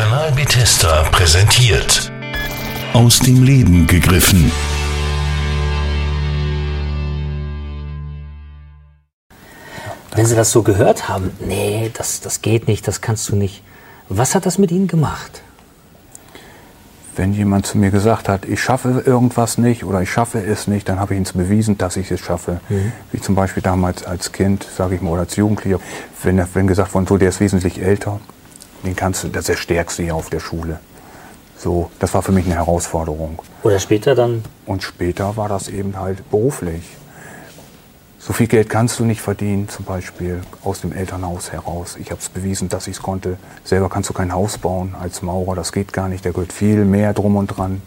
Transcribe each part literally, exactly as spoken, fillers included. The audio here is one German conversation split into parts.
Kanal Bethesda präsentiert. Aus dem Leben gegriffen. Wenn Sie das so gehört haben, nee, das, das geht nicht, das kannst du nicht. Was hat das mit Ihnen gemacht? Wenn jemand zu mir gesagt hat, ich schaffe irgendwas nicht oder ich schaffe es nicht, dann habe ich ihm bewiesen, dass ich es schaffe. Mhm. Wie zum Beispiel damals als Kind, sage ich mal, oder als Jugendlicher, wenn, wenn gesagt wurde, so, der ist wesentlich älter, den kannst du, das ist der Stärkste hier auf der Schule. So, das war für mich eine Herausforderung. Oder später dann? Und später war das eben halt beruflich. So viel Geld kannst du nicht verdienen, zum Beispiel aus dem Elternhaus heraus. Ich habe es bewiesen, dass ich es konnte. Selber kannst du kein Haus bauen als Maurer, das geht gar nicht. Da gehört viel mehr drum und dran.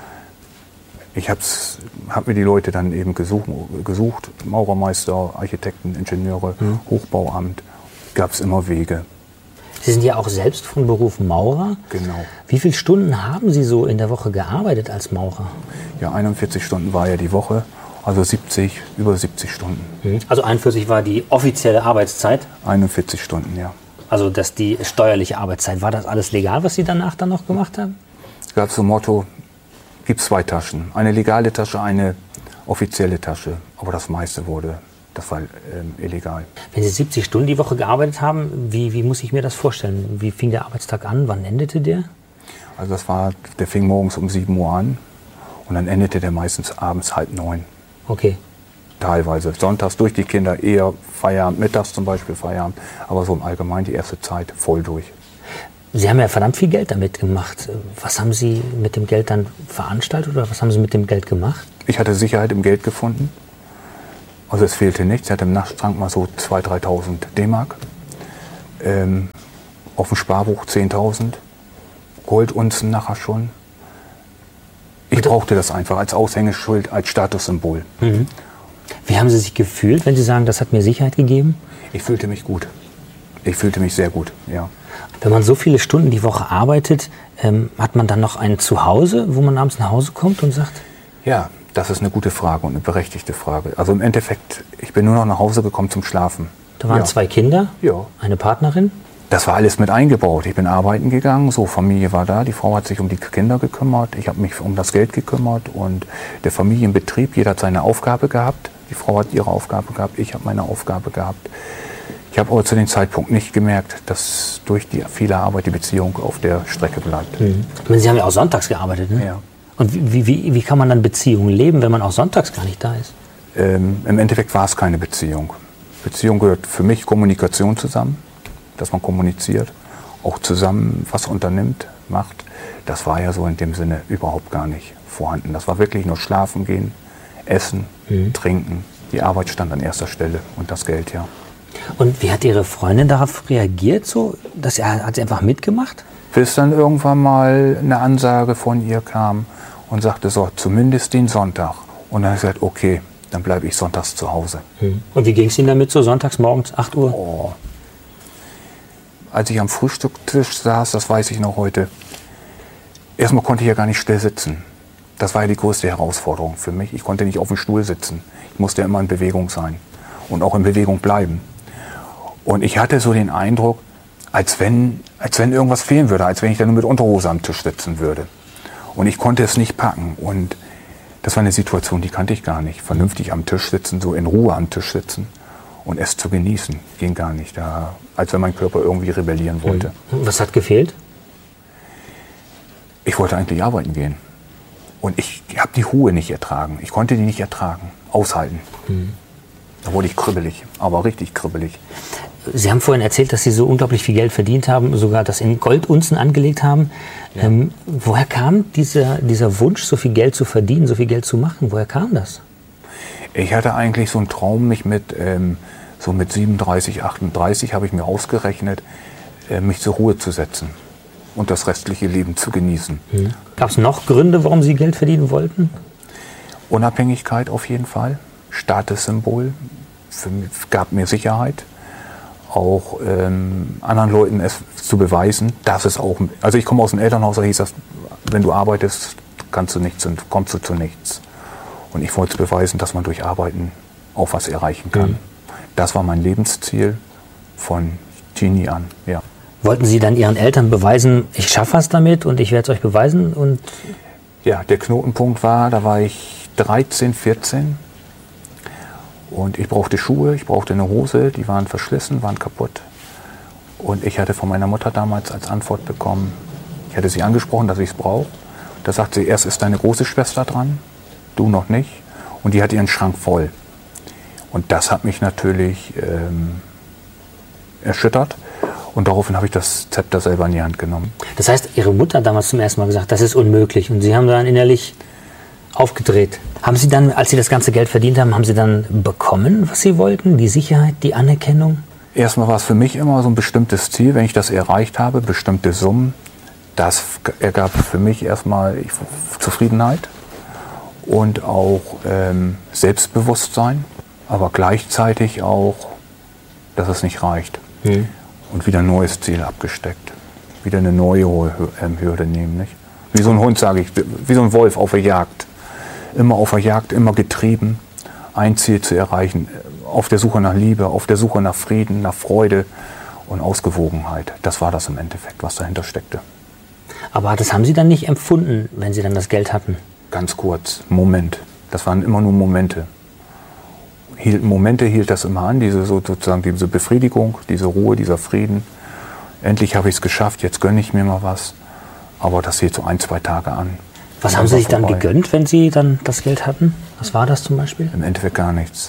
Ich habe hab mir die Leute dann eben gesucht, gesucht Maurermeister, Architekten, Ingenieure, mhm. Hochbauamt. Gab es immer Wege. Sie sind ja auch selbst von Beruf Maurer. Genau. Wie viele Stunden haben Sie so in der Woche gearbeitet als Maurer? Ja, einundvierzig Stunden war ja die Woche. Also siebzig, über siebzig Stunden. Also einundvierzig war die offizielle Arbeitszeit? einundvierzig Stunden, ja. Also das die steuerliche Arbeitszeit. War das alles legal, was Sie danach dann noch gemacht haben? Es gab so ein Motto, gibt zwei Taschen. Eine legale Tasche, eine offizielle Tasche. Aber das meiste wurde, das war ähm, illegal. Wenn Sie siebzig Stunden die Woche gearbeitet haben, wie, wie muss ich mir das vorstellen? Wie fing der Arbeitstag an? Wann endete der? Also das war, der fing morgens um sieben Uhr an und dann endete der meistens abends halb neun. Okay. Teilweise. Sonntags durch die Kinder eher Feierabend, mittags zum Beispiel Feierabend, aber so im Allgemeinen die erste Zeit voll durch. Sie haben ja verdammt viel Geld damit gemacht. Was haben Sie mit dem Geld dann veranstaltet oder was haben Sie mit dem Geld gemacht? Ich hatte Sicherheit im Geld gefunden. Also es fehlte nichts. Ich hatte im Nachtschrank mal so zweitausend, dreitausend D-Mark. Ähm, auf dem Sparbuch zehntausend. Goldunzen nachher schon. Ich brauchte das einfach als Aushängeschild, als Statussymbol. Mhm. Wie haben Sie sich gefühlt, wenn Sie sagen, das hat mir Sicherheit gegeben? Ich fühlte mich gut. Ich fühlte mich sehr gut, ja. Wenn man so viele Stunden die Woche arbeitet, ähm, hat man dann noch ein Zuhause, wo man abends nach Hause kommt und sagt? Ja, das ist eine gute Frage und eine berechtigte Frage. Also im Endeffekt, ich bin nur noch nach Hause gekommen zum Schlafen. Da waren ja. zwei Kinder, ja. Eine Partnerin. Das war alles mit eingebaut. Ich bin arbeiten gegangen, so Familie war da, die Frau hat sich um die Kinder gekümmert, ich habe mich um das Geld gekümmert und der Familienbetrieb, jeder hat seine Aufgabe gehabt. Die Frau hat ihre Aufgabe gehabt, ich habe meine Aufgabe gehabt. Ich habe aber zu dem Zeitpunkt nicht gemerkt, dass durch die viele Arbeit die Beziehung auf der Strecke bleibt. Mhm. Sie haben ja auch sonntags gearbeitet, ne? Ja. Und wie, wie, wie kann man dann Beziehungen leben, wenn man auch sonntags gar nicht da ist? Ähm, Im Endeffekt war es keine Beziehung. Beziehung gehört für mich Kommunikation zusammen. Dass man kommuniziert, auch zusammen was unternimmt, macht. Das war ja so in dem Sinne überhaupt gar nicht vorhanden. Das war wirklich nur schlafen gehen, essen, mhm. trinken. Die Arbeit stand an erster Stelle und das Geld, ja. Und wie hat Ihre Freundin darauf reagiert? So, dass er, hat sie einfach mitgemacht? Bis dann irgendwann mal eine Ansage von ihr kam und sagte so, zumindest den Sonntag. Und dann habe ich gesagt, okay, dann bleibe ich sonntags zu Hause. Mhm. Und wie ging es Ihnen damit so sonntags morgens acht Uhr? Oh. Als ich am Frühstückstisch saß, das weiß ich noch heute, erstmal konnte ich ja gar nicht still sitzen. Das war ja die größte Herausforderung für mich. Ich konnte nicht auf dem Stuhl sitzen. Ich musste ja immer in Bewegung sein und auch in Bewegung bleiben. Und ich hatte so den Eindruck, als wenn, als wenn irgendwas fehlen würde, als wenn ich da nur mit Unterhose am Tisch sitzen würde. Und ich konnte es nicht packen. Und das war eine Situation, die kannte ich gar nicht. Vernünftig am Tisch sitzen, so in Ruhe am Tisch sitzen. Und es zu genießen, ging gar nicht. Da, als wenn mein Körper irgendwie rebellieren wollte. Was hat gefehlt? Ich wollte eigentlich arbeiten gehen. Und ich habe die Ruhe nicht ertragen. Ich konnte die nicht ertragen, aushalten. Mhm. Da wurde ich kribbelig, aber richtig kribbelig. Sie haben vorhin erzählt, dass Sie so unglaublich viel Geld verdient haben, sogar das in Goldunzen angelegt haben. Ja. Ähm, woher kam dieser, dieser Wunsch, so viel Geld zu verdienen, so viel Geld zu machen? Woher kam das? Ich hatte eigentlich so einen Traum, mich mit, ähm, so mit siebenunddreißig, achtunddreißig habe ich mir ausgerechnet, äh, mich zur Ruhe zu setzen und das restliche Leben zu genießen. Mhm. Gab es noch Gründe, warum Sie Geld verdienen wollten? Unabhängigkeit auf jeden Fall, Statussymbol, für mich, gab mir Sicherheit, auch ähm, anderen Leuten es zu beweisen, dass es auch, also ich komme aus dem Elternhaus, da hieß das, wenn du arbeitest, kannst du nichts und kommst du zu nichts. Und ich wollte beweisen, dass man durch Arbeiten auch was erreichen kann. Mhm. Das war mein Lebensziel von Teenie an, ja. Wollten Sie dann Ihren Eltern beweisen, ich schaffe was damit und ich werde es euch beweisen? Und ja, der Knotenpunkt war, da war ich dreizehn, vierzehn und ich brauchte Schuhe, ich brauchte eine Hose, die waren verschlissen, waren kaputt. Und ich hatte von meiner Mutter damals als Antwort bekommen, ich hatte sie angesprochen, dass ich es brauche. Da sagt sie, erst ist deine große Schwester dran, du noch nicht. Und die hat ihren Schrank voll. Und das hat mich natürlich ähm, erschüttert. Und daraufhin habe ich das Zepter selber in die Hand genommen. Das heißt, Ihre Mutter hat damals zum ersten Mal gesagt, das ist unmöglich. Und Sie haben dann innerlich aufgedreht. Haben Sie dann, als Sie das ganze Geld verdient haben, haben Sie dann bekommen, was Sie wollten? Die Sicherheit, die Anerkennung? Erstmal war es für mich immer so ein bestimmtes Ziel, wenn ich das erreicht habe, bestimmte Summen. Das ergab für mich erstmal Zufriedenheit und auch ähm, Selbstbewusstsein, aber gleichzeitig auch, dass es nicht reicht. Hm. Und wieder ein neues Ziel abgesteckt. Wieder eine neue Hürde nehmen. Nicht? Wie so ein Hund, sage ich, wie so ein Wolf auf der Jagd. Immer auf der Jagd, immer getrieben, ein Ziel zu erreichen. Auf der Suche nach Liebe, auf der Suche nach Frieden, nach Freude und Ausgewogenheit. Das war das im Endeffekt, was dahinter steckte. Aber das haben Sie dann nicht empfunden, wenn Sie dann das Geld hatten? Ganz kurz, Moment. Das waren immer nur Momente. Hielt, Momente hielt das immer an, diese, so, sozusagen diese Befriedigung, diese Ruhe, dieser Frieden. Endlich habe ich es geschafft, jetzt gönne ich mir mal was. Aber das hielt so ein, zwei Tage an. Was haben Sie sich dann gegönnt, wenn Sie dann das Geld hatten? Was war das zum Beispiel? Im Endeffekt gar nichts.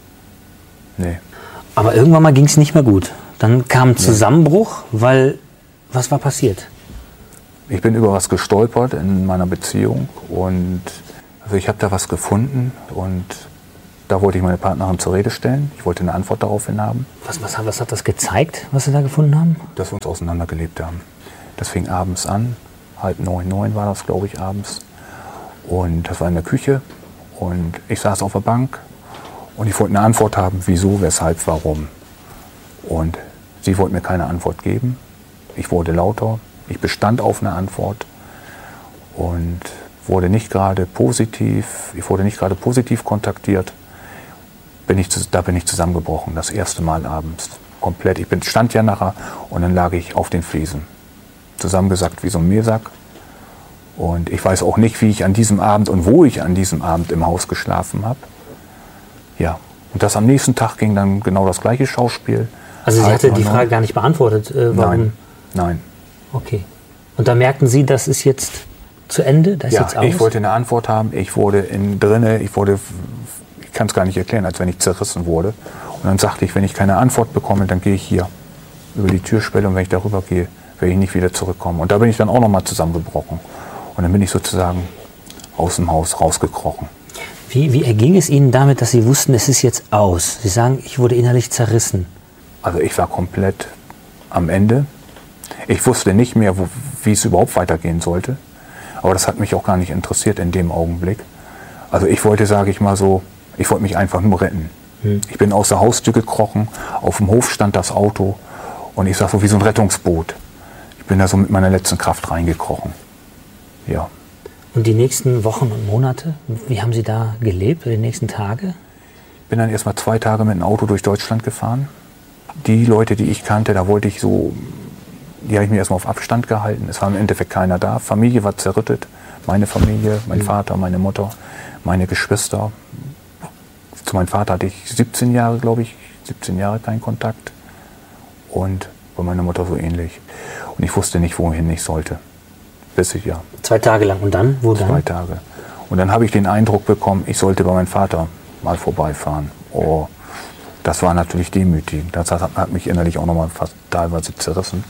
Nee. Aber irgendwann mal ging es nicht mehr gut. Dann kam ein Zusammenbruch, weil, was war passiert? Ich bin über was gestolpert in meiner Beziehung und also ich habe da was gefunden und da wollte ich meine Partnerin zur Rede stellen. Ich wollte eine Antwort daraufhin haben. Was, was, was hat das gezeigt, was Sie da gefunden haben? Dass wir uns auseinandergelebt haben. Das fing abends an, halb neun, neun war das, glaube ich, abends. Und das war in der Küche und ich saß auf der Bank und ich wollte eine Antwort haben, wieso, weshalb, warum. Und sie wollte mir keine Antwort geben. Ich wurde lauter. Ich bestand auf eine Antwort und wurde nicht gerade positiv, ich wurde nicht gerade positiv kontaktiert. Bin ich, da bin ich zusammengebrochen, das erste Mal abends. Komplett. Ich bin, stand ja nachher und dann lag ich auf den Fliesen. Zusammengesackt wie so ein Mehlsack. Und ich weiß auch nicht, wie ich an diesem Abend und wo ich an diesem Abend im Haus geschlafen habe. Ja, und das am nächsten Tag ging dann genau das gleiche Schauspiel. Also Sie hatte die Frage gar nicht beantwortet, äh, warum? Nein, nein. Okay. Und da merkten Sie, das ist jetzt zu Ende? Das ist ja, jetzt aus? Ich wollte eine Antwort haben. Ich wurde in drinne, ich wurde, ich kann es gar nicht erklären, als wenn ich zerrissen wurde. Und dann sagte ich, wenn ich keine Antwort bekomme, dann gehe ich hier über die Türschwelle und wenn ich darüber gehe, werde ich nicht wieder zurückkommen. Und da bin ich dann auch nochmal zusammengebrochen. Und dann bin ich sozusagen aus dem Haus rausgekrochen. Wie, wie erging es Ihnen damit, dass Sie wussten, es ist jetzt aus? Sie sagen, ich wurde innerlich zerrissen. Also ich war komplett am Ende. Ich wusste nicht mehr, wo, wie es überhaupt weitergehen sollte. Aber das hat mich auch gar nicht interessiert in dem Augenblick. Also ich wollte, sage ich mal so, ich wollte mich einfach nur retten. Hm. Ich bin aus der Haustür gekrochen, auf dem Hof stand das Auto und ich sag so wie so ein Rettungsboot. Ich bin da so mit meiner letzten Kraft reingekrochen. Ja. Und die nächsten Wochen und Monate, wie haben Sie da gelebt, die nächsten Tage? Ich bin dann erst mal zwei Tage mit dem Auto durch Deutschland gefahren. Die Leute, die ich kannte, da wollte ich so, die habe ich mir erstmal auf Abstand gehalten. Es war im Endeffekt keiner da. Familie war zerrüttet. Meine Familie, mein mhm. Vater, meine Mutter, meine Geschwister. Zu meinem Vater hatte ich siebzehn Jahre, glaube ich, siebzehn Jahre keinen Kontakt. Und bei meiner Mutter so ähnlich. Und ich wusste nicht, wohin ich sollte. Bis ich, ja. Zwei Tage lang. Und dann? Wo dann? Zwei Tage. Und dann habe ich den Eindruck bekommen, ich sollte bei meinem Vater mal vorbeifahren. Oh, das war natürlich demütigend. Das hat, hat mich innerlich auch nochmal fast teilweise zerrissen.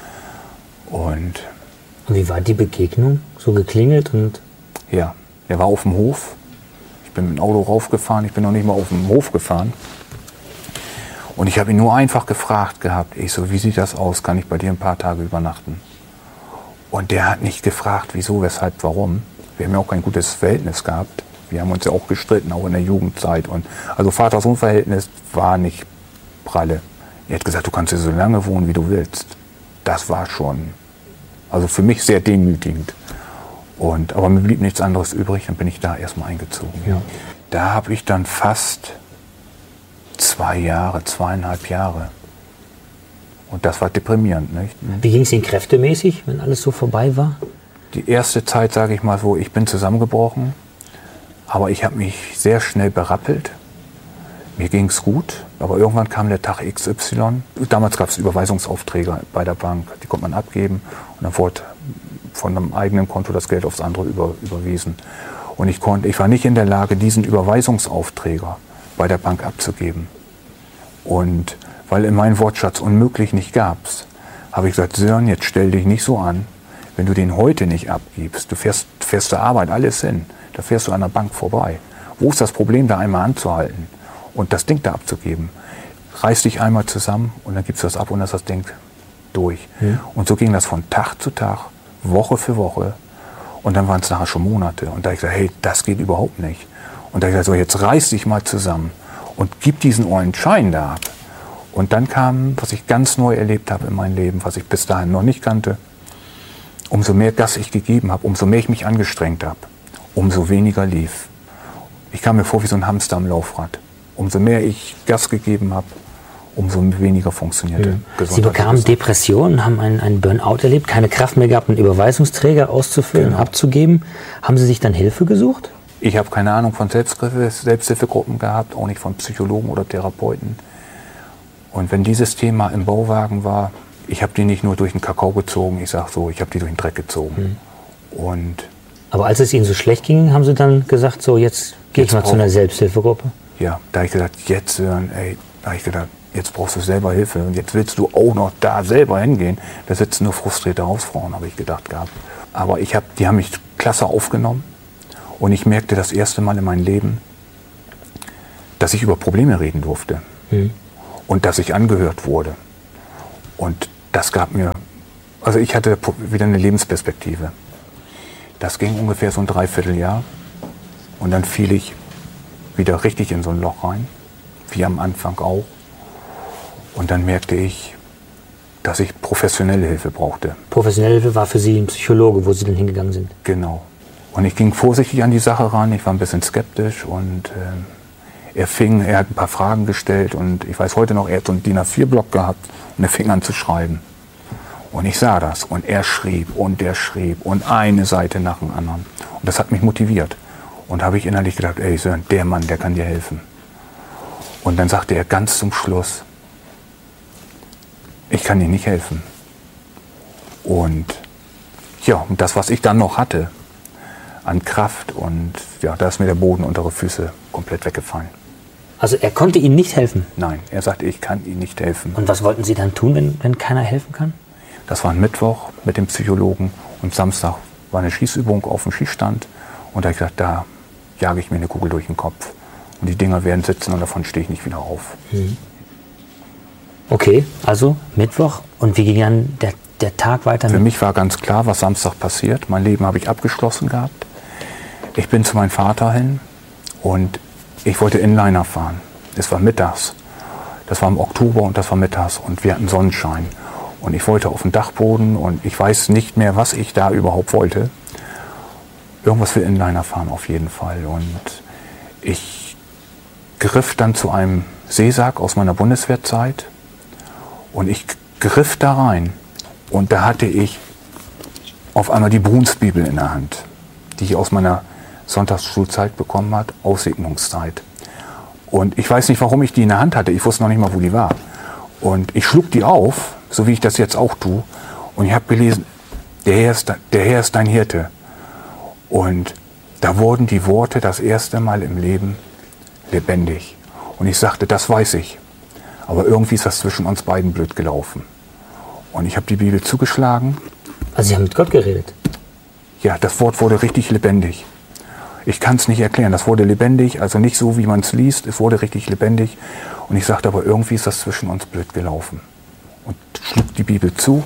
Und, und wie war die Begegnung? So geklingelt und... Ja, er war auf dem Hof. Ich bin mit dem Auto raufgefahren. Ich bin noch nicht mal auf dem Hof gefahren. Und ich habe ihn nur einfach gefragt gehabt. Ich so, wie sieht das aus? Kann ich bei dir ein paar Tage übernachten? Und der hat nicht gefragt, wieso, weshalb, warum. Wir haben ja auch kein gutes Verhältnis gehabt. Wir haben uns ja auch gestritten, auch in der Jugendzeit. Und also Vater-Sohn-Verhältnis war nicht pralle. Er hat gesagt, du kannst hier so lange wohnen, wie du willst. Das war schon, also für mich sehr demütigend. Und, aber mir blieb nichts anderes übrig, dann bin ich da erstmal eingezogen. Ja. Da habe ich dann fast zwei Jahre, zweieinhalb Jahre Und das war deprimierend. Nicht? Wie ging es Ihnen kräftemäßig, wenn alles so vorbei war? Die erste Zeit, sage ich mal so, ich bin zusammengebrochen, aber ich habe mich sehr schnell berappelt. Mir ging es gut, aber irgendwann kam der Tag X Y. Damals gab es Überweisungsaufträge bei der Bank, die konnte man abgeben und dann wurde von einem eigenen Konto das Geld aufs andere über, überwiesen. Und ich, konnte, ich war nicht in der Lage, diesen Überweisungsaufträger bei der Bank abzugeben. Und weil in meinem Wortschatz unmöglich nicht gab's, habe ich gesagt, Sören, jetzt stell dich nicht so an, wenn du den heute nicht abgibst, du fährst, fährst zur Arbeit, alles hin, da fährst du an der Bank vorbei. Wo ist das Problem, da einmal anzuhalten und das Ding da abzugeben? Reiß dich einmal zusammen und dann gibst du das ab und dann ist das Ding durch. Mhm. Und so ging das von Tag zu Tag, Woche für Woche und dann waren es nachher schon Monate. Und da habe ich gesagt, hey, das geht überhaupt nicht. Und da habe ich gesagt, so, jetzt reiß dich mal zusammen und gib diesen ollen Schein da ab. Und dann kam, was ich ganz neu erlebt habe in meinem Leben, was ich bis dahin noch nicht kannte. Umso mehr Gas ich gegeben habe, umso mehr ich mich angestrengt habe, umso weniger lief. Ich kam mir vor wie so ein Hamster am Laufrad. Umso mehr ich Gas gegeben habe, umso weniger funktionierte. Mhm. Sie bekamen Depressionen, haben einen, einen Burnout erlebt, keine Kraft mehr gehabt, einen Überweisungsträger auszufüllen, genau. abzugeben. Haben Sie sich dann Hilfe gesucht? Ich habe keine Ahnung von Selbsthilfe, Selbsthilfegruppen gehabt, auch nicht von Psychologen oder Therapeuten. Und wenn dieses Thema im Bauwagen war, ich habe die nicht nur durch den Kakao gezogen, ich sage so, ich habe die durch den Dreck gezogen. Mhm. Und aber als es Ihnen so schlecht ging, haben Sie dann gesagt, so jetzt gehe ich mal zu einer Selbsthilfegruppe? Ja, da habe ich gesagt, jetzt, ey, da habe ich gedacht, jetzt brauchst du selber Hilfe und jetzt willst du auch noch da selber hingehen. Da sitzen nur frustrierte Hausfrauen, habe ich gedacht gehabt. Aber ich hab, die haben mich klasse aufgenommen und ich merkte das erste Mal in meinem Leben, dass ich über Probleme reden durfte. Mhm. Und dass ich angehört wurde. Und das gab mir, also ich hatte wieder eine Lebensperspektive. Das ging ungefähr so ein Dreivierteljahr. Und dann fiel ich wieder richtig in so ein Loch rein, wie am Anfang auch. Und dann merkte ich, dass ich professionelle Hilfe brauchte. Professionelle Hilfe war für Sie ein Psychologe, wo Sie dann hingegangen sind? Genau. Und ich ging vorsichtig an die Sache ran, ich war ein bisschen skeptisch und äh, Er fing, er hat ein paar Fragen gestellt und ich weiß heute noch, er hat so einen D I N A vier Block gehabt und er fing an zu schreiben. Und ich sah das und er schrieb und der schrieb und eine Seite nach dem anderen. Und das hat mich motiviert. Und habe ich innerlich gedacht, ey Sören, der Mann, der kann dir helfen. Und dann sagte er ganz zum Schluss, ich kann dir nicht helfen. Und ja, und das, was ich dann noch hatte an Kraft und ja, da ist mir der Boden unter die Füße komplett weggefallen. Also er konnte Ihnen nicht helfen? Nein, er sagte, ich kann Ihnen nicht helfen. Und was wollten Sie dann tun, wenn, wenn keiner helfen kann? Das war ein Mittwoch mit dem Psychologen und Samstag war eine Schießübung auf dem Schießstand. Und da habe ich gesagt, da jage ich mir eine Kugel durch den Kopf. Und die Dinger werden sitzen und davon stehe ich nicht wieder auf. Mhm. Okay, also Mittwoch. Und wie ging dann der, der Tag weiter? Für mich war ganz klar, was Samstag passiert. Mein Leben habe ich abgeschlossen gehabt. Ich bin zu meinem Vater hin und ich wollte Inliner fahren. Es war mittags. Das war im Oktober und das war mittags und wir hatten Sonnenschein. Und ich wollte auf den Dachboden und ich weiß nicht mehr, was ich da überhaupt wollte. Irgendwas für Inliner fahren auf jeden Fall. Und ich griff dann zu einem Seesack aus meiner Bundeswehrzeit und ich griff da rein. Und da hatte ich auf einmal die Brunsbibel in der Hand, die ich aus meiner Sonntagsschulzeit bekommen hat, Aussegnungszeit. Und ich weiß nicht, warum ich die in der Hand hatte. Ich wusste noch nicht mal, wo die war. Und ich schlug die auf, so wie ich das jetzt auch tue. Und ich habe gelesen, der Herr, ist, der Herr ist dein Hirte. Und da wurden die Worte das erste Mal im Leben lebendig. Und ich sagte, das weiß ich. Aber irgendwie ist das zwischen uns beiden blöd gelaufen. Und ich habe die Bibel zugeschlagen. Also Sie haben mit Gott geredet? Ja, das Wort wurde richtig lebendig. Ich kann es nicht erklären. Das wurde lebendig, also nicht so, wie man es liest. Es wurde richtig lebendig. Und ich sagte, aber irgendwie ist das zwischen uns blöd gelaufen. Und schlug die Bibel zu.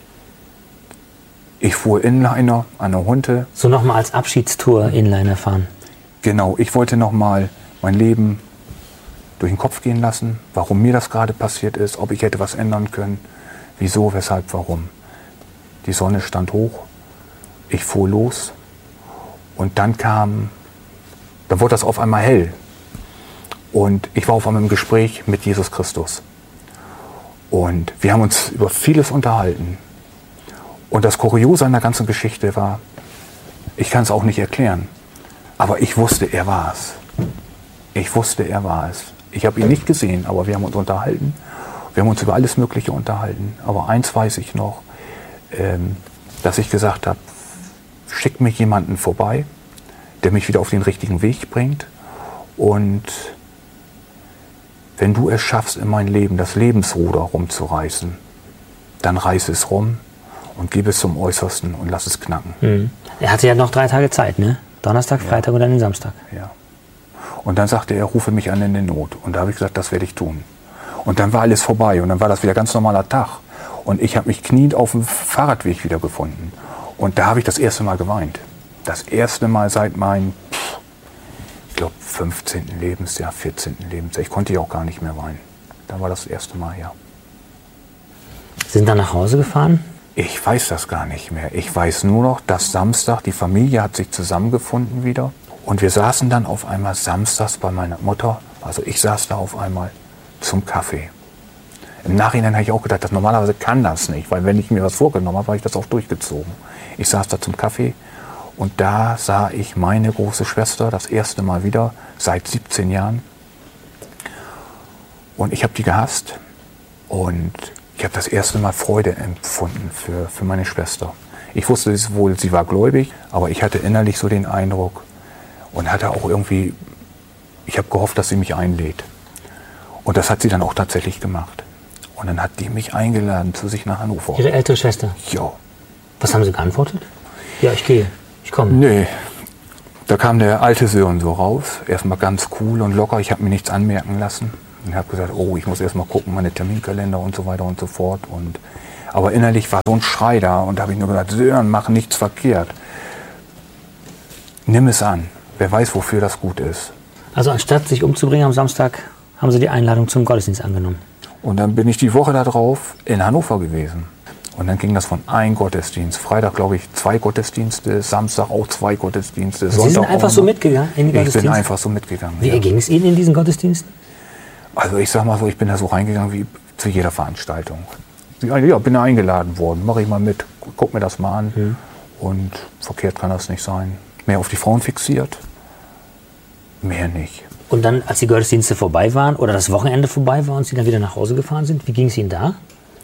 Ich fuhr Inliner an der Hunde. So nochmal als Abschiedstour Inliner fahren? Genau, ich wollte nochmal mein Leben durch den Kopf gehen lassen, warum mir das gerade passiert ist, ob ich hätte was ändern können, wieso, weshalb, warum. Die Sonne stand hoch, ich fuhr los und dann kam, dann wurde das auf einmal hell und ich war auf einmal im Gespräch mit Jesus Christus. Und wir haben uns über vieles unterhalten. Und das Kuriose an der ganzen Geschichte war, ich kann es auch nicht erklären, aber ich wusste, er war es. Ich wusste, er war es. Ich habe ihn nicht gesehen, aber wir haben uns unterhalten. Wir haben uns über alles Mögliche unterhalten. Aber eins weiß ich noch, ähm, dass ich gesagt habe, schick mir jemanden vorbei, der mich wieder auf den richtigen Weg bringt. Und wenn du es schaffst, in mein Leben das Lebensruder rumzureißen, dann reiß es rum und gib es zum Äußersten und lass es knacken. Mhm. Er hatte ja noch drei Tage Zeit, ne? Donnerstag, Freitag ja. und dann den Samstag. Ja. Und dann sagte er, rufe mich an in der Not. Und da habe ich gesagt, das werde ich tun. Und dann war alles vorbei und dann war das wieder ganz normaler Tag. Und ich habe mich kniend auf dem Fahrradweg wieder gefunden. Und da habe ich das erste Mal geweint. Das erste Mal seit meinem, ich glaube, fünfzehnten Lebensjahr, vierzehnten Lebensjahr. Ich konnte ja auch gar nicht mehr weinen. Da war das erste Mal, ja. Sind dann nach Hause gefahren? Ich weiß das gar nicht mehr. Ich weiß nur noch, dass Samstag, die Familie hat sich zusammengefunden wieder. Und wir saßen dann auf einmal samstags bei meiner Mutter, also ich saß da auf einmal zum Kaffee. Im Nachhinein habe ich auch gedacht, dass normalerweise kann das nicht, weil wenn ich mir was vorgenommen habe, habe ich das auch durchgezogen. Ich saß da zum Kaffee und da sah ich meine große Schwester das erste Mal wieder seit siebzehn Jahren. Und ich habe die gehasst und ich habe das erste Mal Freude empfunden für, für meine Schwester. Ich wusste wohl, sie war gläubig, aber ich hatte innerlich so den Eindruck und hatte auch irgendwie, ich habe gehofft, dass sie mich einlädt. Und das hat sie dann auch tatsächlich gemacht. Und dann hat die mich eingeladen zu sich nach Hannover. Ihre ältere Schwester? Ja. Was haben Sie geantwortet? Ja, ich gehe, ich komme. Nee, da kam der alte Sören so raus. Erstmal ganz cool und locker, ich habe mir nichts anmerken lassen. Und habe gesagt, oh, ich muss erst mal gucken, meine Terminkalender und so weiter und so fort. Und, aber innerlich war so ein Schrei da und da habe ich nur gesagt, Sören, mach nichts verkehrt. Nimm es an. Wer weiß, wofür das gut ist. Also anstatt sich umzubringen am Samstag, haben Sie die Einladung zum Gottesdienst angenommen? Und dann bin ich die Woche darauf in Hannover gewesen. Und dann ging das von ein Gottesdienst. Freitag, glaube ich, zwei Gottesdienste, Samstag auch zwei Gottesdienste. Sie sind einfach so mitgegangen in die Gottesdienste? Ich bin einfach so mitgegangen. Wie ja. ging es Ihnen in diesen Gottesdiensten? Also ich sag mal so, ich bin da so reingegangen wie zu jeder Veranstaltung. Ja, bin da eingeladen worden, mache ich mal mit, guck mir das mal an. Mhm. Und verkehrt kann das nicht sein. Mehr auf die Frauen fixiert, mehr nicht. Und dann, als die Gottesdienste vorbei waren oder das Wochenende vorbei war und Sie dann wieder nach Hause gefahren sind, wie ging es Ihnen da?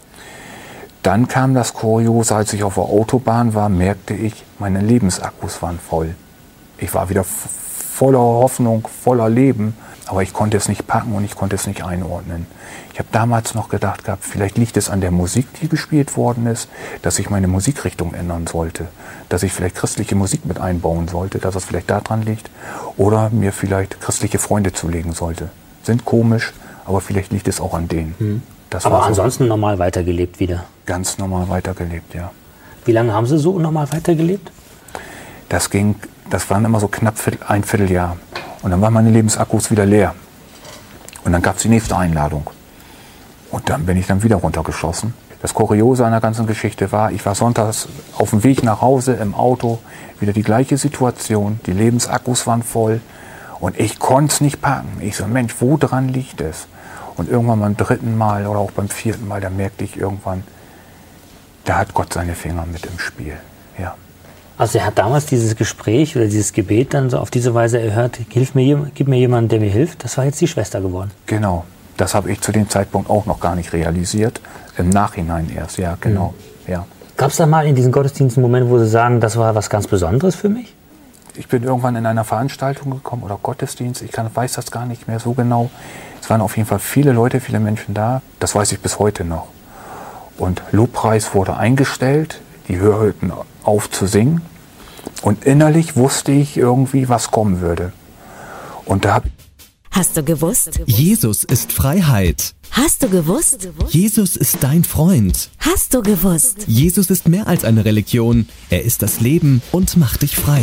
Dann kam das Kuriose, als ich auf der Autobahn war, merkte ich, meine Lebensakkus waren voll. Ich war wieder voller Hoffnung, voller Leben, aber ich konnte es nicht packen und ich konnte es nicht einordnen. Ich habe damals noch gedacht gehabt, vielleicht liegt es an der Musik, die gespielt worden ist, dass ich meine Musikrichtung ändern sollte, dass ich vielleicht christliche Musik mit einbauen sollte, dass es vielleicht daran liegt oder mir vielleicht christliche Freunde zulegen sollte. Sind komisch, aber vielleicht liegt es auch an denen. Hm. Das aber so ansonsten normal weitergelebt wieder? Ganz normal weitergelebt, ja. Wie lange haben Sie so normal weitergelebt? Das ging, das waren immer so knapp ein Vierteljahr. Und dann waren meine Lebensakkus wieder leer. Und dann gab es die nächste Einladung. Und dann bin ich dann wieder runtergeschossen. Das Kuriose an der ganzen Geschichte war, ich war sonntags auf dem Weg nach Hause im Auto, wieder die gleiche Situation. Die Lebensakkus waren voll und ich konnte es nicht packen. Ich so, Mensch, wo dran liegt es? Und irgendwann beim dritten Mal oder auch beim vierten Mal, da merkte ich irgendwann, da hat Gott seine Finger mit im Spiel. Ja. Also er hat damals dieses Gespräch oder dieses Gebet dann so auf diese Weise erhört, hilf mir, gib mir jemanden, der mir hilft. Das war jetzt die Schwester geworden. Genau. Das habe ich zu dem Zeitpunkt auch noch gar nicht realisiert. Im Nachhinein erst, ja, genau. Mhm. Ja. Gab es da mal in diesen Gottesdiensten einen Moment, wo Sie sagen, das war was ganz Besonderes für mich? Ich bin irgendwann in einer Veranstaltung gekommen oder Gottesdienst, ich kann, weiß das gar nicht mehr so genau. Es waren auf jeden Fall viele Leute, viele Menschen da. Das weiß ich bis heute noch. Und Lobpreis wurde eingestellt, die hörten auf zu singen. Und innerlich wusste ich irgendwie, was kommen würde. Und da habe ich Hast du gewusst? Jesus ist Freiheit. Hast du gewusst? Jesus ist dein Freund. Hast du gewusst? Jesus ist mehr als eine Religion. Er ist das Leben und macht dich frei.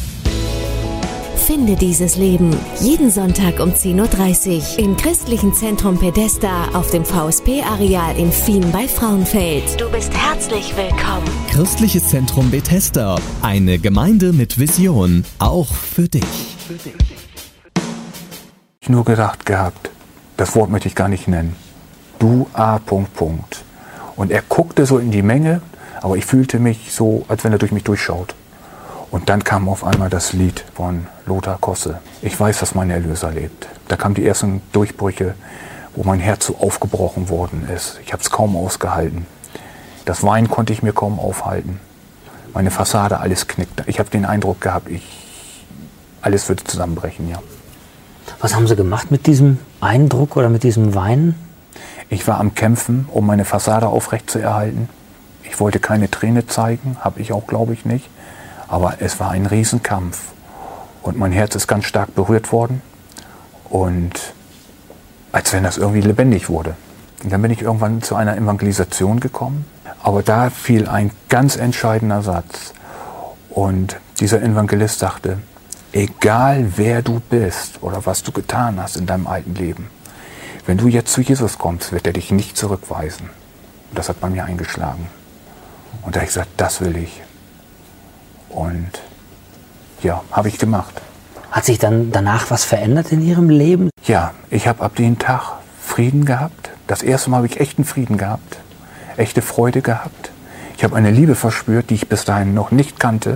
Finde dieses Leben jeden Sonntag um zehn Uhr dreißig im Christlichen Zentrum Pedesta auf dem V S P-Areal in Fien bei Frauenfeld. Du bist herzlich willkommen. Christliches Zentrum Bethesda. Eine Gemeinde mit Vision. Auch für dich. Für dich. nur gedacht gehabt, das Wort möchte ich gar nicht nennen. du A. Punkt, Punkt. Und er guckte so in die Menge, aber ich fühlte mich so, als wenn er durch mich durchschaut. Und dann kam auf einmal das Lied von Lothar Kosse. Ich weiß, dass mein Erlöser lebt. Da kamen die ersten Durchbrüche, wo mein Herz so aufgebrochen worden ist. Ich habe es kaum ausgehalten. Das Weinen konnte ich mir kaum aufhalten. Meine Fassade, alles knickt. Ich habe den Eindruck gehabt, ich, alles würde zusammenbrechen, ja. Was haben Sie gemacht mit diesem Eindruck oder mit diesem Weinen? Ich war am Kämpfen, um meine Fassade aufrechtzuerhalten. Ich wollte keine Träne zeigen, habe ich auch, glaube ich, nicht. Aber es war ein Riesenkampf. Und mein Herz ist ganz stark berührt worden. Und als wenn das irgendwie lebendig wurde. Und dann bin ich irgendwann zu einer Evangelisation gekommen. Aber da fiel ein ganz entscheidender Satz. Und dieser Evangelist sagte, egal wer du bist oder was du getan hast in deinem alten Leben, wenn du jetzt zu Jesus kommst, wird er dich nicht zurückweisen. Und das hat bei mir eingeschlagen. Und da habe ich gesagt, das will ich. Und ja, habe ich gemacht. Hat sich dann danach was verändert in Ihrem Leben? Ja, ich habe ab dem Tag Frieden gehabt. Das erste Mal habe ich echten Frieden gehabt, echte Freude gehabt. Ich habe eine Liebe verspürt, die ich bis dahin noch nicht kannte.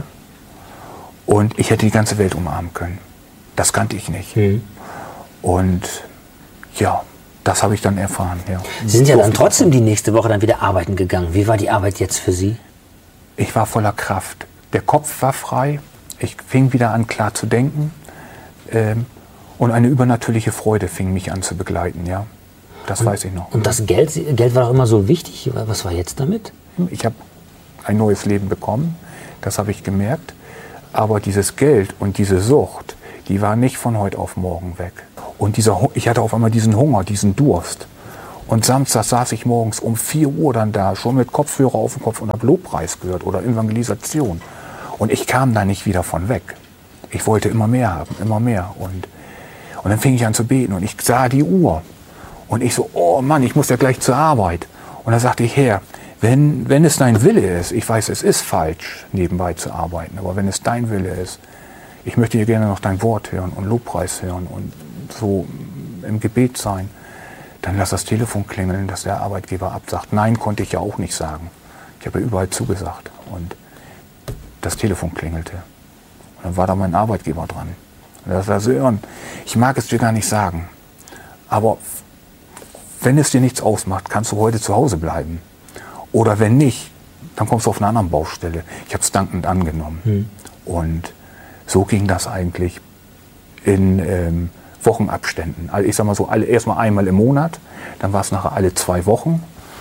Und ich hätte die ganze Welt umarmen können. Das kannte ich nicht. Mhm. Und ja, das habe ich dann erfahren. Ja. Sie sind ja dann trotzdem die nächste Woche dann wieder arbeiten gegangen. Wie war die Arbeit jetzt für Sie? Ich war voller Kraft. Der Kopf war frei. Ich fing wieder an, klar zu denken. Ähm, und eine übernatürliche Freude fing mich an zu begleiten. Ja, das und, weiß ich noch. Und das Geld, Geld war doch immer so wichtig. Was war jetzt damit? Ich habe ein neues Leben bekommen. Das habe ich gemerkt. Aber dieses Geld und diese Sucht, die war nicht von heute auf morgen weg. Und dieser, ich hatte auf einmal diesen Hunger, diesen Durst. Und samstags saß ich morgens um vier Uhr dann da, schon mit Kopfhörer auf dem Kopf und habe Lobpreis gehört oder Evangelisation. Und ich kam da nicht wieder von weg. Ich wollte immer mehr haben, immer mehr. Und, und dann fing ich an zu beten und ich sah die Uhr. Und ich so, oh Mann, ich muss ja gleich zur Arbeit. Und dann sagte ich, Herr, wenn, wenn es dein Wille ist, ich weiß, es ist falsch, nebenbei zu arbeiten, aber wenn es dein Wille ist, ich möchte hier gerne noch dein Wort hören und Lobpreis hören und so im Gebet sein, dann lass das Telefon klingeln, dass der Arbeitgeber absagt. Nein, konnte ich ja auch nicht sagen. Ich habe ja überall zugesagt. Und das Telefon klingelte. Und dann war da mein Arbeitgeber dran. Und er sagte, Sören, ich mag es dir gar nicht sagen, aber wenn es dir nichts ausmacht, kannst du heute zu Hause bleiben. Oder wenn nicht, dann kommst du auf einer anderen Baustelle. Ich habe es dankend angenommen. Hm. Und so ging das eigentlich in ähm, Wochenabständen. Also ich sag mal so, alle, erstmal einmal im Monat, dann war es nachher alle zwei Wochen.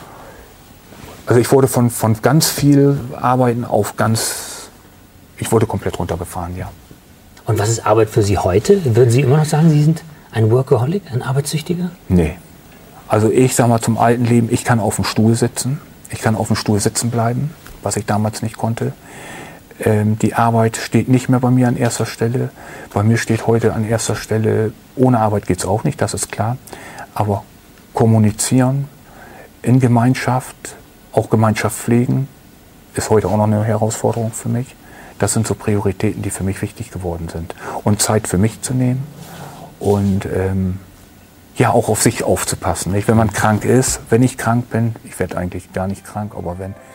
Also ich wurde von, von ganz viel Arbeiten auf ganz, ich wurde komplett runtergefahren, ja. Und was ist Arbeit für Sie heute? Würden Sie immer noch sagen, Sie sind ein Workaholic, ein Arbeitssüchtiger? Nee. Also ich sag mal zum alten Leben, ich kann auf dem Stuhl sitzen. Ich kann auf dem Stuhl sitzen bleiben, was ich damals nicht konnte. Ähm, die Arbeit steht nicht mehr bei mir an erster Stelle. Bei mir steht heute an erster Stelle, ohne Arbeit geht es auch nicht, das ist klar. Aber kommunizieren in Gemeinschaft, auch Gemeinschaft pflegen, ist heute auch noch eine Herausforderung für mich. Das sind so Prioritäten, die für mich wichtig geworden sind. Und Zeit für mich zu nehmen und ähm, ja, auch auf sich aufzupassen. Nicht? Wenn man krank ist, wenn ich krank bin, ich werde eigentlich gar nicht krank, aber wenn